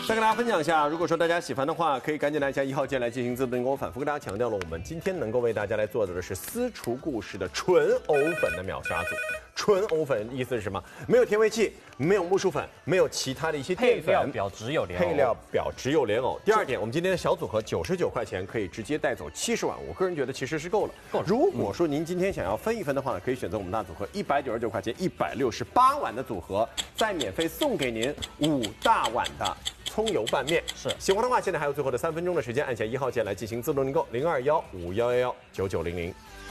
再跟大家分享一下，如果说大家喜欢的话，可以赶紧来加1号键来进行自动订购。反复跟大家强调了，我们今天能够为大家来做的是私厨故事的纯藕粉的秒杀组。纯藕粉意思是什么？没有甜味剂，没有木薯粉，没有其他的一些淀粉， 配料表只有莲藕。 配料表只有莲藕。第二点，我们今天的小组合99块钱可以直接带走70碗，我个人觉得其实是够了。如果说您今天想要分一分的话，可以选择我们大组合199块钱168碗的组合，再免费送给您5大碗的葱油拌面。 是， 喜欢的话，现在还有最后的3分钟的时间，按下1号键来进行自动订购，0215119900。